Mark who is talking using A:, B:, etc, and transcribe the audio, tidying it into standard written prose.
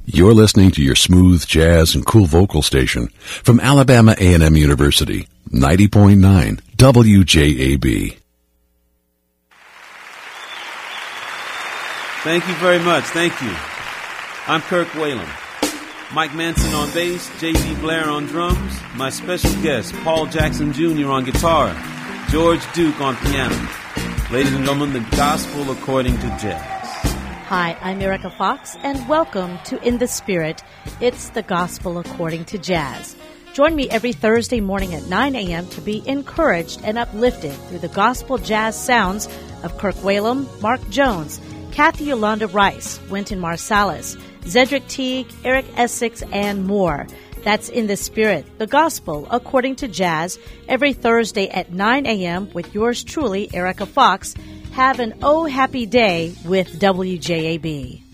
A: You're listening to your smooth jazz and cool vocal station from Alabama A&M University, 90.9 WJAB.
B: Thank you very much. Thank you. I'm Kirk Whalum. Mike Manson on bass, J.D. Blair on drums, my special guest, Paul Jackson Jr. on guitar, George Duke on piano. Ladies and gentlemen, the gospel according to jazz.
C: Hi, I'm Erica Fox, and welcome to In the Spirit. It's the gospel according to jazz. Join me every Thursday morning at 9 a.m. to be encouraged and uplifted through the gospel jazz sounds of Kirk Whalum, Mark Jones, Kathy Yolanda Rice, Wynton Marsalis, Zedric Teague, Eric Essex, and more. That's In the Spirit, the gospel according to jazz, every Thursday at 9 a.m. with yours truly, Erica Fox. Have an happy day with WJAB.